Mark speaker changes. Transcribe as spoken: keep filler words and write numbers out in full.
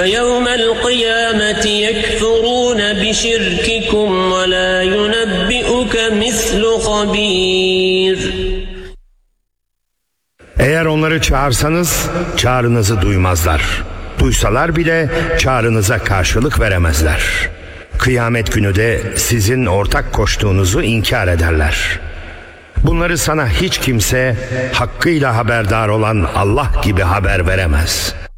Speaker 1: يَوْمَ الْقِيَامَةِ يَكْفُرُونَ بِشِرْكِكُمْ وَلَا يُنَبِّئُكَ مِثْلُ خَبِيرٍ.
Speaker 2: Eğer onları çağırsanız çağrınızı duymazlar. Duysalar bile çağrınıza karşılık veremezler. Kıyamet günü de sizin ortak koştuğunuzu inkar ederler. Bunları sana hiç kimse hakkıyla haberdar olan Allah gibi haber veremez.